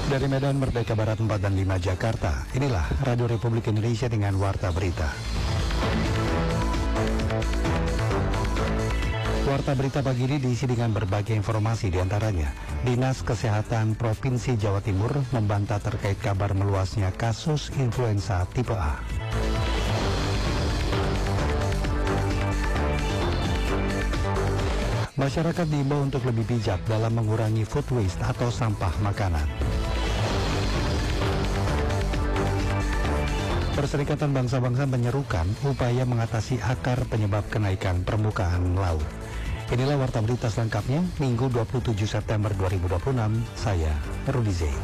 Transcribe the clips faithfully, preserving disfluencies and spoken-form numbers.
Dari Medan Merdeka Barat empat dan lima Jakarta, inilah Radio Republik Indonesia dengan Warta Berita. Warta Berita pagi ini diisi dengan berbagai informasi, diantaranya Dinas Kesehatan Provinsi Jawa Timur membantah terkait kabar meluasnya kasus influenza tipe A. Masyarakat diimbau untuk lebih bijak dalam mengurangi food waste atau sampah makanan. Perserikatan Bangsa-Bangsa menyerukan upaya mengatasi akar penyebab kenaikan permukaan laut. Inilah Warta Berita selengkapnya, Minggu dua puluh tujuh September dua ribu dua puluh enam, saya Rudi Zain.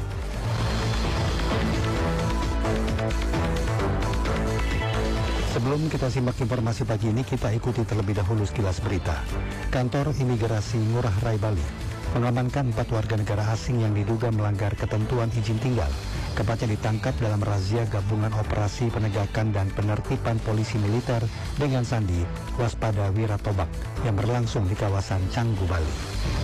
Sebelum kita simak informasi pagi ini, kita ikuti terlebih dahulu sekilas berita. Kantor Imigrasi Ngurah Rai Bali mengamankan empat warga negara asing yang diduga melanggar ketentuan izin tinggal. Keempatnya ditangkap dalam razia gabungan operasi penegakan dan penertiban polisi militer dengan sandi Waspada Wiratobak yang berlangsung di kawasan Canggu, Bali.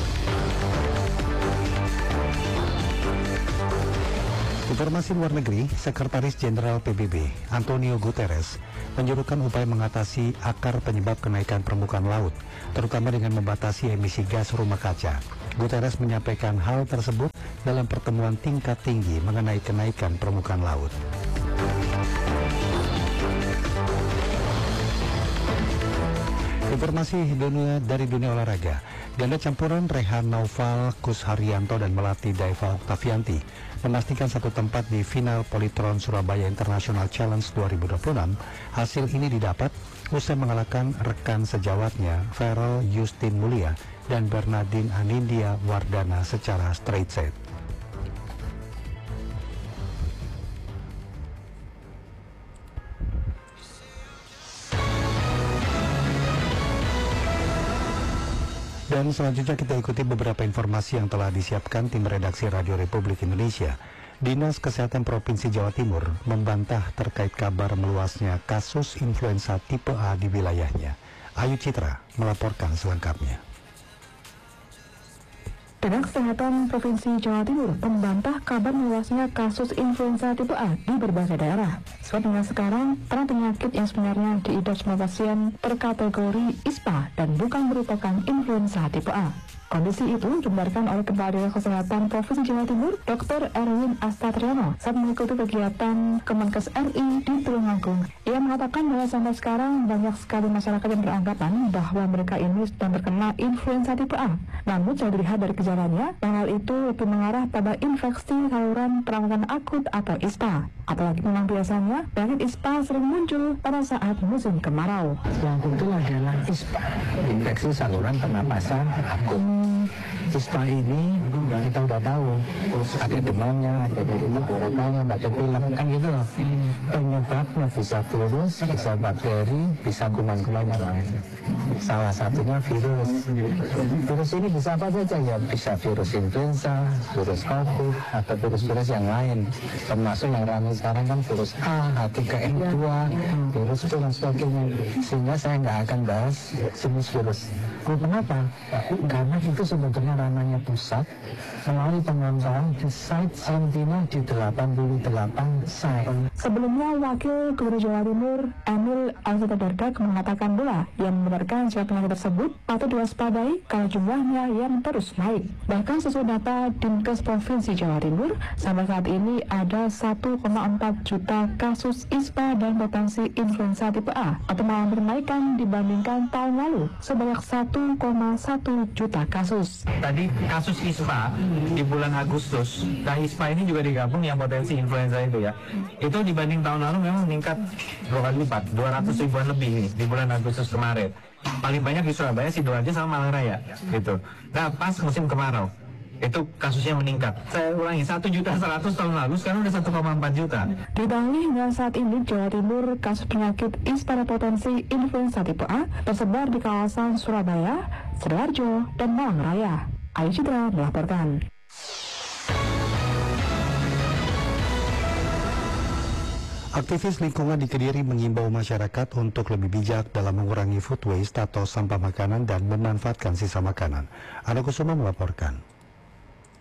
Informasi luar negeri, Sekretaris Jenderal P B B Antonio Guterres menyerukan upaya mengatasi akar penyebab kenaikan permukaan laut, terutama dengan membatasi emisi gas rumah kaca. Guterres menyampaikan hal tersebut dalam pertemuan tingkat tinggi mengenai kenaikan permukaan laut. Informasi dunia dari dunia olahraga. Ganda campuran Rehan Naufal, Kus Haryanto dan Melati Daiva Oktavianti memastikan satu tempat di final Polytron Surabaya International Challenge dua ribu dua puluh enam. Hasil ini didapat usai mengalahkan rekan sejawatnya Feral Justin Mulia dan Bernardine Anindya Wardana secara straight set. Dan selanjutnya kita ikuti beberapa informasi yang telah disiapkan tim redaksi Radio Republik Indonesia. Dinas Kesehatan Provinsi Jawa Timur membantah terkait kabar meluasnya kasus influenza tipe A di wilayahnya. Ayu Citra melaporkan selengkapnya. Dinas Kesehatan Provinsi Jawa Timur membantah kabar meluasnya kasus influenza tipe A di berbagai daerah. Sebab hingga sekarang, tren penyakit yang sebenarnya diidap semua pasien terkategori I S P A dan bukan merupakan influenza tipe A. Kondisi itu dibenarkan oleh Kepala Dinas Kesehatan Provinsi Jawa Timur, Doktor Erwin Astatriano, saat mengikuti kegiatan Kemenkes R I di Tulungagung. Ia mengatakan bahwa sampai sekarang banyak sekali masyarakat yang beranggapan bahwa mereka ini sedang terkena influenza tipe A. Namun jika dilihat dari gejalanya, hal itu lebih mengarah pada infeksi saluran pernafasan akut atau I S P A. Apalagi memang biasanya penyakit I S P A sering muncul pada saat musim kemarau. Yang itu adalah I S P A, infeksi saluran pernapasan akut. I S P A ini kita udah tahu ada demamnya, ada tenggorokannya, ada pilek, kan gitu loh. Penyebabnya bisa virus, bisa bakteri, bisa kuman-kuman yang lain. Salah satunya virus. Virus ini bisa apa saja ya, bisa virus influenza, virus COVID, atau virus-virus yang lain. Termasuk yang ramai sekarang kan virus A, H tiga N dua, virus itu dan sebagainya. Sehingga saya nggak akan bahas jenis virus. Kenapa? Karena itu sebetulnya ranahnya pusat melalui pemantauan di site Sentinel di delapan puluh delapan site. Sebelumnya, Wakil Gubernur Jawa Timur Emil Alfita Dardak mengatakan pula yang membenarkan jika penyakit tersebut patut diwaspadai karena jumlahnya yang terus naik. Bahkan sesuai data Dinkes Provinsi Jawa Timur, sampai saat ini ada satu koma empat juta kasus I S P A dan potensi influenza tipe A, atau mengalami kenaikan dibandingkan tahun lalu sebanyak satu koma satu juta kasus. Tadi kasus I S P A di bulan Agustus, nah I S P A ini juga digabung yang potensi influenza itu ya. Itu dibanding tahun lalu memang meningkat dua kali lipat, dua ratus ribuan lebih nih di bulan Agustus kemarin. Paling banyak di Surabaya, Sidoarjo sama Malang Raya gitu. Nah pas musim kemarau itu kasusnya meningkat. Saya ulangi, satu juta seratus tahun lalu, sekarang udah satu koma empat juta. Ditangani hingga saat ini Jawa Timur kasus penyakit I S P A potensi influenza tipe A tersebar di kawasan Surabaya, Sidoarjo, dan Malang Raya. Ayu Citra melaporkan. Aktivis lingkungan di Kediri mengimbau masyarakat untuk lebih bijak dalam mengurangi food waste atau sampah makanan dan memanfaatkan sisa makanan. Ana Kusuma melaporkan.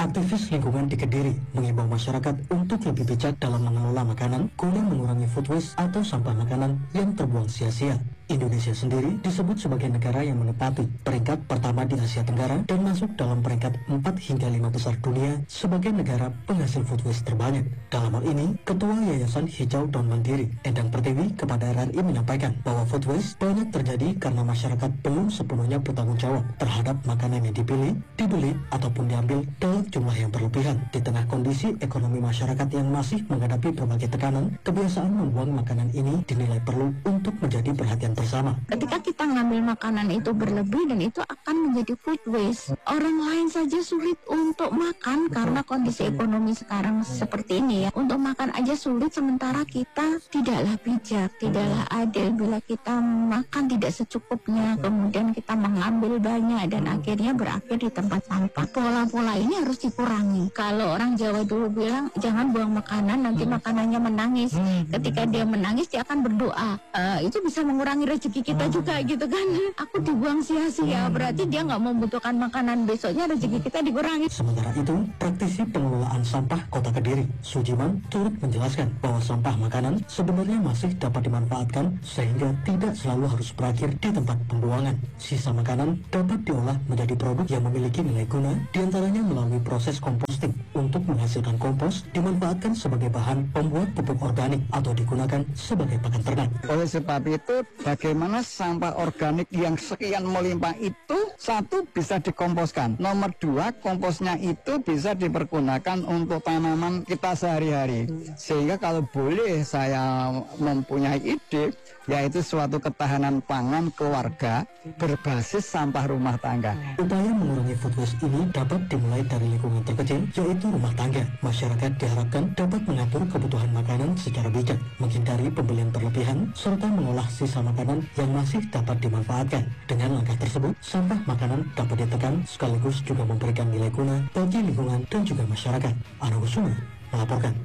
Aktivis lingkungan di Kediri mengimbau masyarakat untuk lebih bijak dalam mengelola makanan guna mengurangi food waste atau sampah makanan yang terbuang sia-sia. Indonesia sendiri disebut sebagai negara yang menempati peringkat pertama di Asia Tenggara dan masuk dalam peringkat empat hingga lima besar dunia sebagai negara penghasil food waste terbanyak. Dalam hal ini, Ketua Yayasan Hijau Daun Mandiri, Endang Pertiwi, kepada R R I menyampaikan bahwa food waste banyak terjadi karena masyarakat belum sepenuhnya bertanggung jawab terhadap makanan yang dipilih, dibeli, ataupun diambil dalam jumlah yang berlebihan. Di tengah kondisi ekonomi masyarakat yang masih menghadapi berbagai tekanan, kebiasaan membuang makanan ini dinilai perlu untuk menjadi perhatian bersama. Ketika kita ngambil makanan itu berlebih dan itu akan menjadi food waste. Orang lain saja sulit untuk makan karena kondisi ekonomi sekarang seperti ini ya. Untuk makan aja sulit, sementara kita tidaklah bijak, tidaklah adil bila kita makan tidak secukupnya, kemudian kita mengambil banyak dan akhirnya berakhir di tempat sampah. Pola-pola ini harus dikurangi. Kalau orang Jawa dulu bilang jangan buang makanan, nanti makanannya menangis. Ketika dia menangis dia akan berdoa. Uh, itu bisa mengurangi rezeki kita juga gitu kan. Aku dibuang sia-sia, berarti dia nggak membutuhkan makanan, besoknya rezeki kita dikurangi. Sementara itu, praktisi pengelolaan sampah Kota Kediri, Sujiman, turut menjelaskan bahwa sampah makanan sebenarnya masih dapat dimanfaatkan sehingga tidak selalu harus berakhir di tempat pembuangan. Sisa makanan dapat diolah menjadi produk yang memiliki nilai guna, diantaranya melalui proses composting. Untuk menghasilkan kompos, dimanfaatkan sebagai bahan pembuat pupuk organik atau digunakan sebagai pakan ternak. Oleh sebab itu, bagaimana sampah organik yang sekian melimpah itu, satu bisa dikomposkan, nomor dua komposnya itu bisa dipergunakan untuk tanaman kita sehari-hari. Sehingga kalau boleh saya mempunyai ide, yaitu suatu ketahanan pangan keluarga berbasis sampah rumah tangga. Upaya mengurangi food waste ini dapat dimulai dari lingkungan terkecil, yaitu rumah tangga. Masyarakat diharapkan dapat mengatur kebutuhan makanan secara bijak, menghindari pembelian berlebihan, serta mengolah sisa makanan yang masih dapat dimanfaatkan. Dengan langkah tersebut, sampah makanan dapat ditekan sekaligus juga memberikan nilai guna bagi lingkungan dan juga masyarakat. Ana Kusuma melaporkan.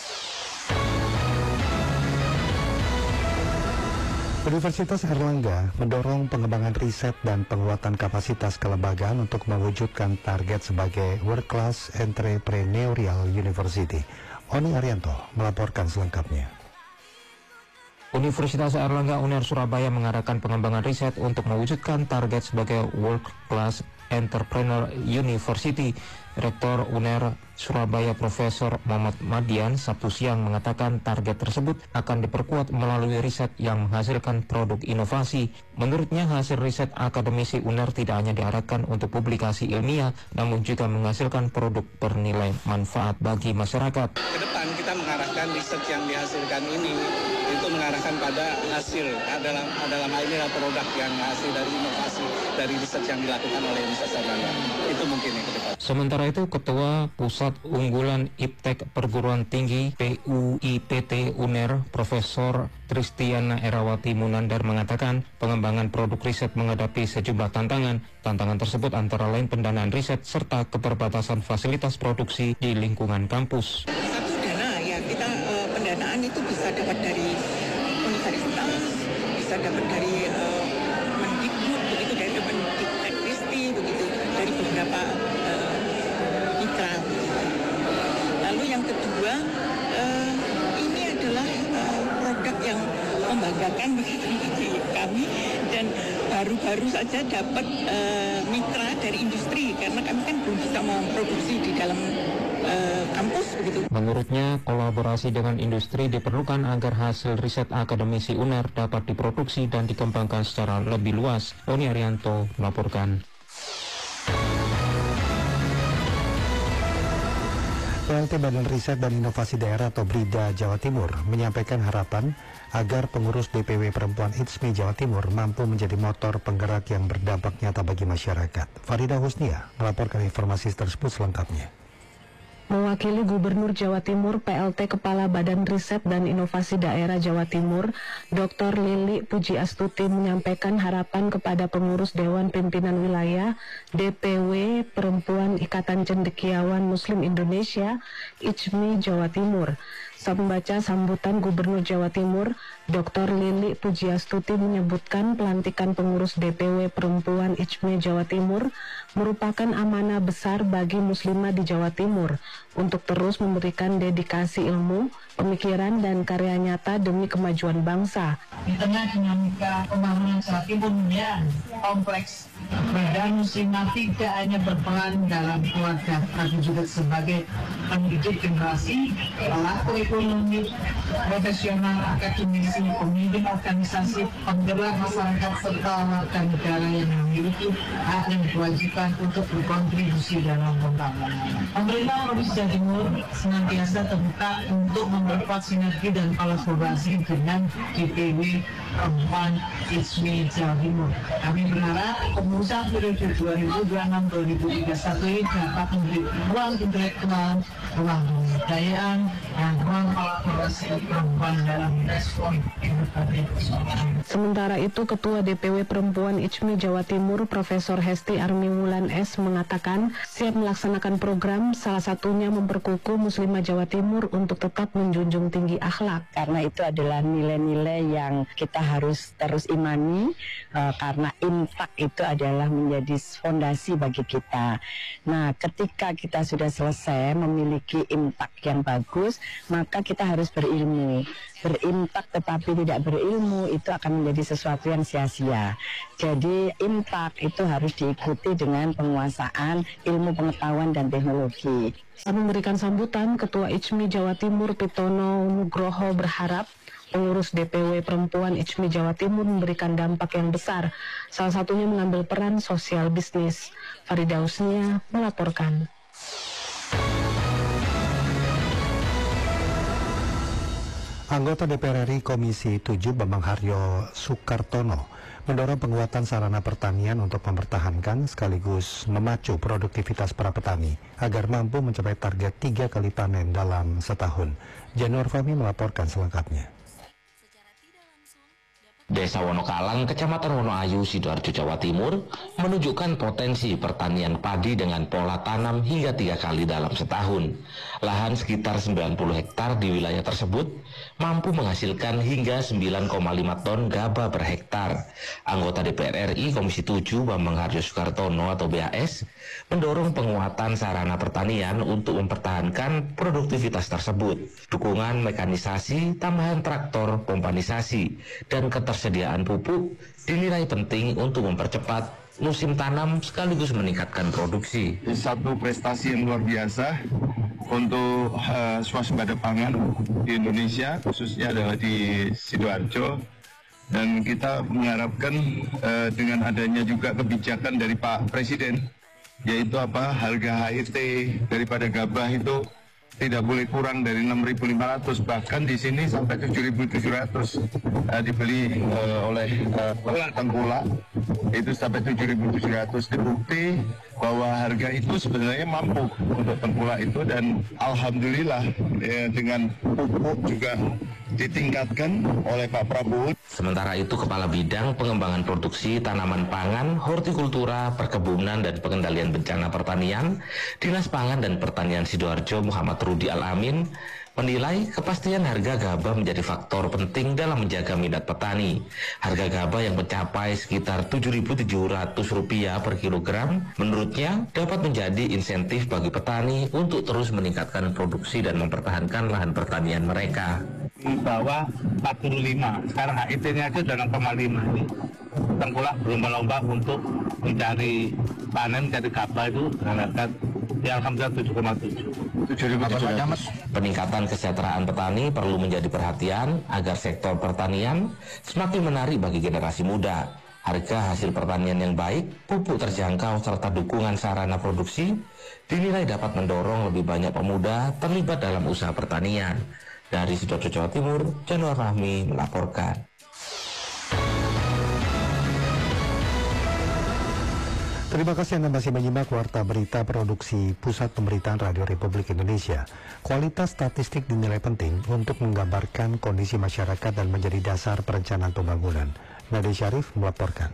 Universitas Airlangga mendorong pengembangan riset dan penguatan kapasitas kelembagaan untuk mewujudkan target sebagai World Class Entrepreneurial University. Oni Arianto melaporkan selengkapnya. Universitas Airlangga Uner Surabaya mengadakan pengembangan riset untuk mewujudkan target sebagai World Class Entrepreneur University. Rektor Uner Surabaya Profesor Muhammad Madian Sabtu siang mengatakan target tersebut akan diperkuat melalui riset yang menghasilkan produk inovasi. Menurutnya hasil riset akademisi Uner tidak hanya diarahkan untuk publikasi ilmiah, namun juga menghasilkan produk bernilai manfaat bagi masyarakat. Ke depan kita mengarahkan riset yang dihasilkan ini itu mengarahkan pada hasil dalam dalam hal ini adalah produk yang hasil dari inovasi dari riset yang dilakukan oleh Universitas Airlangga. Itu mungkin yang ke depan. Sementara itu, Ketua Pusat Unggulan Iptek Perguruan Tinggi P U I P T Uner, Profesor Tristiana Erawati Munandar mengatakan pengembangan produk riset menghadapi sejumlah tantangan. Tantangan tersebut antara lain pendanaan riset serta keterbatasan fasilitas produksi di lingkungan kampus. Satu dana ya, kita uh, pendanaan itu bisa dapat dari universitas, bisa dapat dari uh, Mendikbud, begitu dari Mendikbud, begitu dari beberapa uh, mitra. Lalu yang kedua, uh, ini adalah uh, produk yang membanggakan bagi kami dan baru-baru saja dapat uh, mitra dari industri karena kami kan belum bisa memproduksi di dalam uh, kampus begitu. Menurutnya, kolaborasi dengan industri diperlukan agar hasil riset akademisi Uner dapat diproduksi dan dikembangkan secara lebih luas. Oni Arianto melaporkan. P L T Badan Riset dan Inovasi Daerah atau BRIDA Jawa Timur menyampaikan harapan agar pengurus D P W Perempuan I T S M I Jawa Timur mampu menjadi motor penggerak yang berdampak nyata bagi masyarakat. Farida Husnia melaporkan informasi tersebut selengkapnya. Mewakili Gubernur Jawa Timur, P L T Kepala Badan Riset dan Inovasi Daerah Jawa Timur, Doktor Lili Pujiastuti menyampaikan harapan kepada pengurus Dewan Pimpinan Wilayah D P W Perempuan Ikatan Cendekiawan Muslim Indonesia, I C M I Jawa Timur. Saat membaca sambutan Gubernur Jawa Timur, Doktor Lili Pujiastuti menyebutkan pelantikan pengurus D P W Perempuan I C M I Jawa Timur merupakan amanah besar bagi muslimah di Jawa Timur untuk terus memberikan dedikasi ilmu, pemikiran, dan karya nyata demi kemajuan bangsa. Di tengah dinamika pembangunan Jawa Timur yang kompleks, badan muslimah tidak hanya berperan dalam keluarga, tapi juga sebagai pendidik generasi, pelaku ekonomi, profesional, akademisi, pemimpin organisasi, penggerak masyarakat, serta warga negara yang memiliki hak dan kewajiban untuk berkontribusi dalam pembangunan. Pemerintah Provinsi Jawa Timur senantiasa terbuka untuk memperkuat sinergi dan kolaborasi dengan D P W Perempuan I C M I Jawa Timur. Kami berharap kepengurusan periode dua ribu dua puluh enam sampai dua ribu tiga puluh satu ini dapat memberi ruang intelektual, ruang kebudayaan, dan ruang kolaborasi perempuan dalam respon berbagai persoalan. Sementara itu, Ketua D P W Perempuan I C M I Jawa Timur, Profesor Hesti Armi Wulan S. mengatakan siap melaksanakan program, salah satunya memperkukuh muslimah Jawa Timur untuk tetap menjunjung tinggi akhlak. Karena itu adalah nilai-nilai yang kita harus terus imani, uh, karena infak itu adalah menjadi fondasi bagi kita. Nah, ketika kita sudah selesai memiliki infak yang bagus, maka kita harus berilmu. Berinfak tetapi tidak berilmu itu akan menjadi sesuatu yang sia-sia. Jadi infak itu harus diikuti dengan penguasaan ilmu pengetahuan dan teknologi. Saat memberikan sambutan, Ketua I C M I Jawa Timur Pitono Nugroho berharap pengurus D P W Perempuan I C M I Jawa Timur memberikan dampak yang besar, salah satunya mengambil peran sosial bisnis. Farida Husnia melaporkan. Anggota D P R R I Komisi tujuh Bambang Haryo Sukartono mendorong penguatan sarana pertanian untuk mempertahankan sekaligus memacu produktivitas para petani agar mampu mencapai target tiga kali panen dalam setahun. Januar Fahmi melaporkan selengkapnya. Desa Wonokalang, Kecamatan Wonoayu, Sidoarjo, Jawa Timur menunjukkan potensi pertanian padi dengan pola tanam hingga tiga kali dalam setahun. Lahan sekitar sembilan puluh hektar di wilayah tersebut mampu menghasilkan hingga sembilan koma lima ton gabah per hektar. Anggota D P R R I Komisi tujuh Bambang Haryo Sukartono atau B A S mendorong penguatan sarana pertanian untuk mempertahankan produktivitas tersebut. Dukungan mekanisasi, tambahan traktor, pompanisasi, dan ketersediaan pupuk dinilai penting untuk mempercepat musim tanam sekaligus meningkatkan produksi. Satu prestasi yang luar biasa untuk uh, swasembada pangan di Indonesia, khususnya adalah di Sidoarjo. Dan kita mengharapkan uh, dengan adanya juga kebijakan dari Pak Presiden, yaitu apa, harga H I T daripada gabah itu tidak boleh kurang dari enam ribu lima ratus, bahkan di sini sampai tujuh ribu tujuh ratus uh, dibeli uh, oleh uh, tengkulak itu sampai tujuh ribu tujuh ratus. Dibukti bahwa harga itu sebenarnya mampu untuk tengkulak itu, dan alhamdulillah ya, dengan pupuk juga ditingkatkan oleh Pak Prabowo. Sementara itu, Kepala Bidang Pengembangan Produksi Tanaman Pangan, Hortikultura, Perkebunan, dan Pengendalian Bencana Pertanian, Dinas Pangan dan Pertanian Sidoarjo, Muhammad Rudi Al-Amin, menilai kepastian harga gabah menjadi faktor penting dalam menjaga minat petani. Harga gabah yang mencapai sekitar tujuh ribu tujuh ratus rupiah per kilogram menurutnya dapat menjadi insentif bagi petani untuk terus meningkatkan produksi dan mempertahankan lahan pertanian mereka. Di bawah empat puluh lima, sekarang H I T-nya aja sudah enam koma lima. Tengkulak berlomba-lomba untuk mencari panen, mencari gabah itu dengan harga yang alhamdulillah tujuh koma tujuh. Peningkatan kesejahteraan petani perlu menjadi perhatian agar sektor pertanian semakin menarik bagi generasi muda. Harga hasil pertanian yang baik, pupuk terjangkau, serta dukungan sarana produksi dinilai dapat mendorong lebih banyak pemuda terlibat dalam usaha pertanian. Dari Sidoarjo, Jawa Timur, Januar Fahmi melaporkan. Terima kasih Anda masih menyimak Warta Berita Produksi Pusat Pemberitaan Radio Republik Indonesia. Kualitas statistik dinilai penting untuk menggambarkan kondisi masyarakat dan menjadi dasar perencanaan pembangunan. Nadia Syarif melaporkan.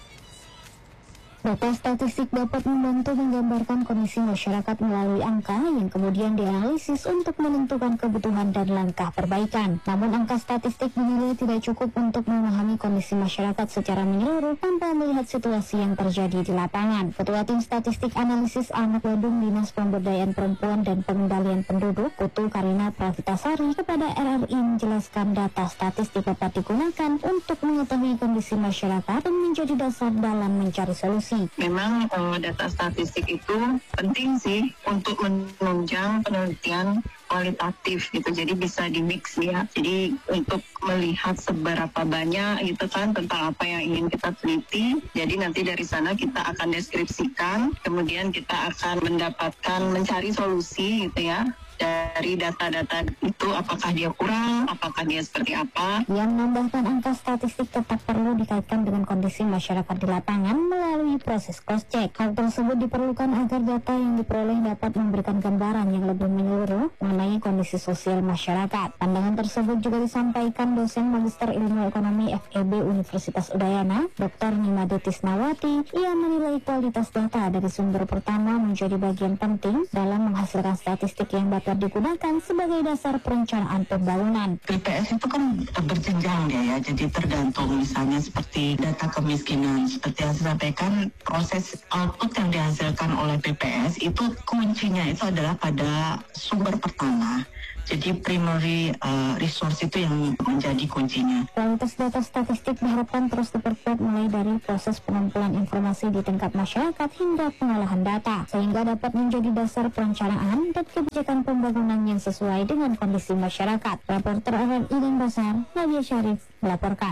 Data statistik dapat membantu menggambarkan kondisi masyarakat melalui angka yang kemudian dianalisis untuk menentukan kebutuhan dan langkah perbaikan. Namun angka statistik dinilai tidak cukup untuk memahami kondisi masyarakat secara menyeluruh tanpa melihat situasi yang terjadi di lapangan. Ketua Tim Statistik Analisis Anak Badung Dinas Pemberdayaan Perempuan dan Pengendalian Penduduk, Putu Karina Pravitasari, kepada R R I menjelaskan data statistik dapat digunakan untuk mengetahui kondisi masyarakat dan menjadi dasar dalam mencari solusi. Memang uh, data statistik itu penting sih untuk menunjang penelitian kualitatif gitu, jadi bisa di mix ya. Jadi untuk melihat seberapa banyak gitu kan tentang apa yang ingin kita teliti. Jadi nanti dari sana kita akan deskripsikan, kemudian kita akan mendapatkan mencari solusi gitu ya. Dari data-data itu apakah dia kurang, apakah dia seperti apa. Yang menambahkan angka statistik tetap perlu dikaitkan dengan kondisi masyarakat di lapangan melalui proses cross-check. Hal tersebut diperlukan agar data yang diperoleh dapat memberikan gambaran yang lebih menyeluruh mengenai kondisi sosial masyarakat. Pandangan tersebut juga disampaikan dosen Magister Ilmu Ekonomi F E B Universitas Udayana, Doktor Nimade Tisnawati. Ia menilai kualitas data dari sumber pertama menjadi bagian penting dalam menghasilkan statistik yang dapat digunakan sebagai dasar perencanaan pembangunan. B P S itu kan berjenjang ya, ya, jadi tergantung misalnya seperti data kemiskinan. Seperti yang saya sampaikan, proses output yang dihasilkan oleh B P S itu kuncinya itu adalah pada sumber pertama. Jadi primary uh, resource itu yang menjadi kuncinya. Kualitas data statistik diharapkan terus diperkuat mulai dari proses pengumpulan informasi di tingkat masyarakat hingga pengolahan data, sehingga dapat menjadi dasar perencanaan dan kebijakan pembangunan yang sesuai dengan kondisi masyarakat. Reporter R R I Denpasar, Nadia Syarif melaporkan.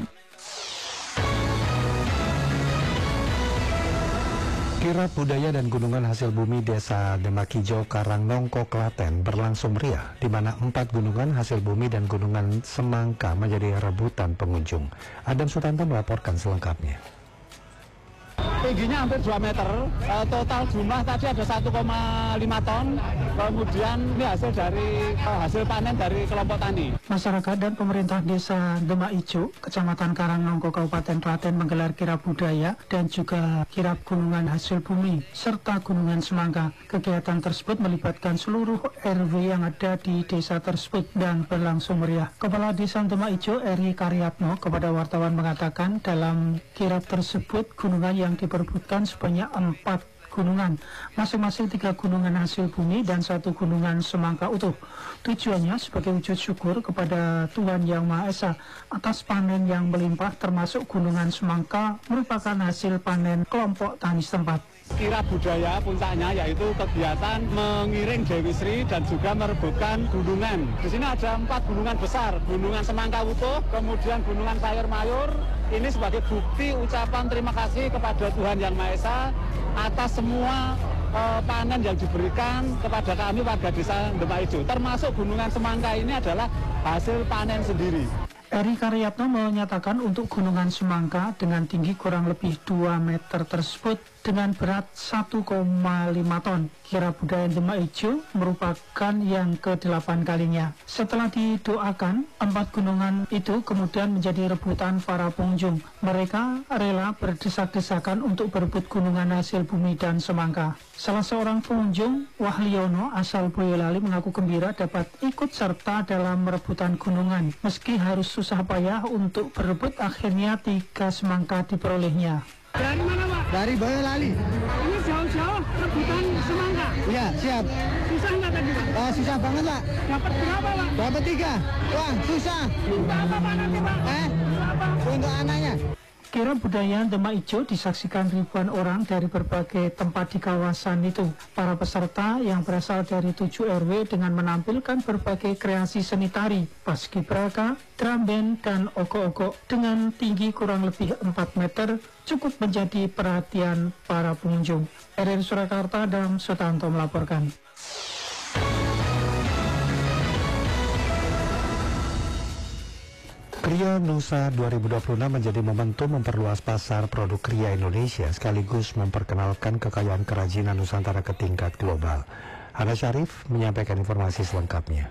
Kirab budaya dan gunungan hasil bumi Desa Demak Hijau, Karangnongko, Klaten berlangsung meriah, di mana empat gunungan hasil bumi dan gunungan semangka menjadi rebutan pengunjung. Adam Sutanto melaporkan selengkapnya. Tingginya hampir dua meter, uh, total jumlah tadi ada satu koma lima ton, kemudian ini hasil dari uh, hasil panen dari kelompok tani. Masyarakat dan pemerintah Desa Demak Hijau, Kecamatan Karangnongko, Kabupaten Klaten menggelar kirab budaya dan juga kirab gunungan hasil bumi serta gunungan semangka. Kegiatan tersebut melibatkan seluruh R W yang ada di desa tersebut dan berlangsung meriah. Kepala Desa Demak Hijau Eri Karyatno kepada wartawan mengatakan dalam kirab tersebut gunungan yang diperebutkan sebanyak empat gunungan, masing-masing tiga gunungan hasil bumi dan satu gunungan semangka utuh. Tujuannya sebagai wujud syukur kepada Tuhan Yang Maha Esa atas panen yang melimpah, termasuk gunungan semangka merupakan hasil panen kelompok tani setempat. Kirab budaya puncaknya yaitu kegiatan mengiring Dewi Sri dan juga merebutkan gunungan. Di sini ada empat gunungan besar, gunungan semangka utuh, kemudian gunungan sayur mayur. Ini sebagai bukti ucapan terima kasih kepada Tuhan Yang Maha Esa atas semua uh, panen yang diberikan kepada kami warga Desa Demak Hijau. Termasuk gunungan semangka ini adalah hasil panen sendiri. Eri Karyatno menyatakan untuk gunungan semangka dengan tinggi kurang lebih dua meter tersebut dengan berat satu koma lima ton. Kirab budaya Demak Hijau merupakan yang kedelapan kalinya. Setelah didoakan, empat gunungan itu kemudian menjadi rebutan para pengunjung. Mereka rela berdesak-desakan untuk berebut gunungan hasil bumi dan semangka. Salah seorang pengunjung, Wahliono asal Boyolali, mengaku gembira dapat ikut serta dalam merebutan gunungan. Meski harus susah payah untuk berebut, akhirnya tiga semangka diperolehnya. Dari mana, Pak? Dari Boyolali. Ini jauh-jauh rebutan semangka? Iya, siap. Susah nggak tadi, Pak? Oh, susah banget, Pak. Dapat berapa, Pak? Dapat tiga. Wah, susah. Untuk apa, Pak, nanti, Pak? Eh? Apa? Untuk anaknya. Kirab budaya Demak Hijau disaksikan ribuan orang dari berbagai tempat di kawasan itu. Para peserta yang berasal dari tujuh R W dengan menampilkan berbagai kreasi seni tari, paskibraka, drum band, dan oko-oko dengan tinggi kurang lebih empat meter cukup menjadi perhatian para pengunjung. R R I Surakarta, Adam Sutanto melaporkan. Kria Nusa dua ribu dua puluh enam menjadi momentum memperluas pasar produk kria Indonesia sekaligus memperkenalkan kekayaan kerajinan Nusantara ke tingkat global. Hana Syarif menyampaikan informasi selengkapnya.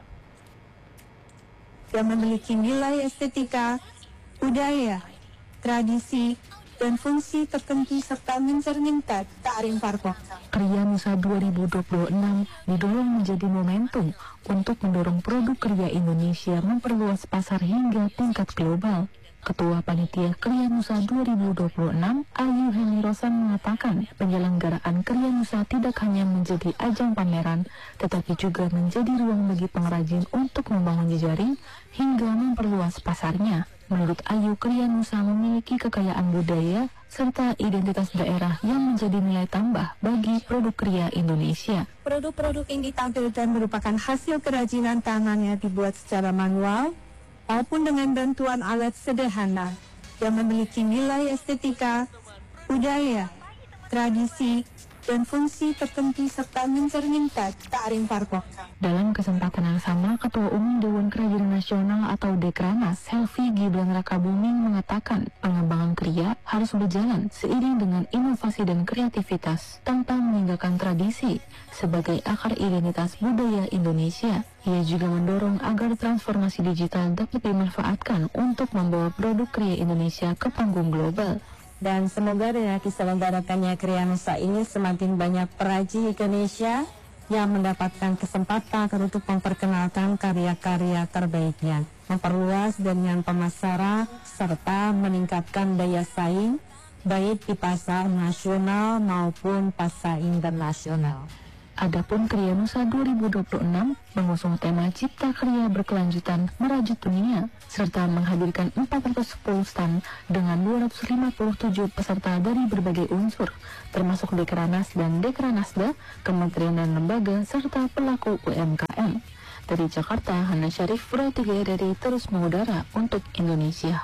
Yang memiliki nilai estetika, budaya, tradisi, dan fungsi tertentu serta mencerminkan kearifan lokal. Kria Nusa dua ribu dua puluh enam didorong menjadi momentum untuk mendorong produk kria Indonesia memperluas pasar hingga tingkat global. Ketua Panitia Kria Nusa dua ribu dua puluh enam, Ayu Heni Rosan mengatakan, penyelenggaraan Kria Nusa tidak hanya menjadi ajang pameran, tetapi juga menjadi ruang bagi pengrajin untuk membangun jejaring hingga memperluas pasarnya. Menurut Ayu, Kria Nusa memiliki kekayaan budaya serta identitas daerah yang menjadi nilai tambah bagi produk kria Indonesia. Produk-produk yang ditampilkan merupakan hasil kerajinan tangan yang dibuat secara manual maupun dengan bantuan alat sederhana yang memiliki nilai estetika, budaya, tradisi, dan fungsi tertentu serta mencerminkan kearifan lokal. Dalam kesempatan yang sama, Ketua Umum Dewan Kerajinan Nasional atau Dekranas, Selvi Gibran Rakabuming mengatakan pengembangan kria harus berjalan seiring dengan inovasi dan kreativitas tanpa meninggalkan tradisi sebagai akar identitas budaya Indonesia. Ia juga mendorong agar transformasi digital dapat dimanfaatkan untuk membawa produk kria Indonesia ke panggung global. Dan semoga dengan diselenggarakannya Kria Nusa ini semakin banyak perajin Indonesia yang mendapatkan kesempatan untuk memperkenalkan karya-karya terbaiknya, memperluas jaringan pemasaran, serta meningkatkan daya saing baik di pasar nasional maupun pasar internasional. Adapun Kria Nusa dua ribu dua puluh enam mengusung tema Cipta Kria Berkelanjutan Merajut Dunia serta menghadirkan empat ratus sepuluh stand dengan dua ratus lima puluh tujuh peserta dari berbagai unsur termasuk Dekranas dan Dekranasda, kementerian dan lembaga serta pelaku U M K M. Dari Jakarta, Hana Syarif, Pro tiga R R I terus mengudara untuk Indonesia.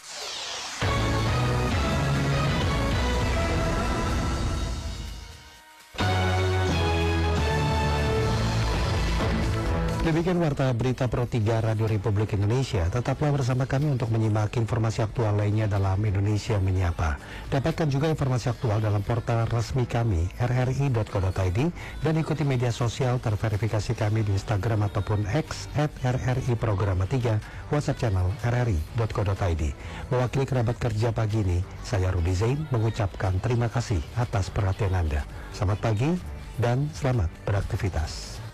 Demikian warta berita Pro tiga Radio Republik Indonesia. Tetaplah bersama kami untuk menyimak informasi aktual lainnya dalam Indonesia Menyapa. Dapatkan juga informasi aktual dalam portal resmi kami r r i dot co dot i d dan ikuti media sosial terverifikasi kami di Instagram ataupun X at r r i programa tiga, WhatsApp channel r r i dot co dot i d. Mewakili kerabat kerja pagi ini, saya Rudi Zain mengucapkan terima kasih atas perhatian Anda. Selamat pagi dan selamat beraktivitas.